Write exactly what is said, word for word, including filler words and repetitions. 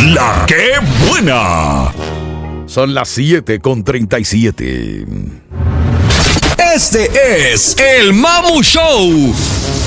La que buena. Son las siete con treinta y siete. Este es el Mamu Show.